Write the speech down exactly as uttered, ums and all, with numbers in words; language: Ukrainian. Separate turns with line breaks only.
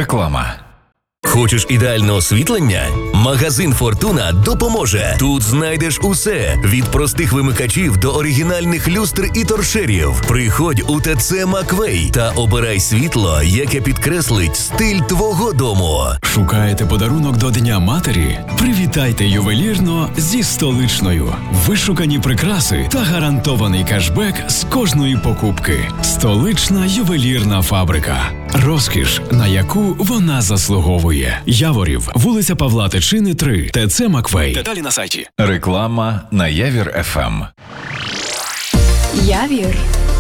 Реклама.
Хочеш ідеальне освітлення? Магазин «Фортуна» допоможе. Тут знайдеш усе – від простих вимикачів до оригінальних люстр і торшерів. Приходь у ТЦ «Маквей» та обирай світло, яке підкреслить стиль твого дому.
Шукаєте подарунок до Дня матері? Привітайте ювелірно зі Столичною. Вишукані прикраси та гарантований кешбек з кожної покупки. Столична ювелірна фабрика. Розкіш, на яку вона заслуговує. Яворів, вулиця Павла Тичини, три, ТЦ «Маквей». Деталі на сайті.
Реклама на Явір еф ем.
Явір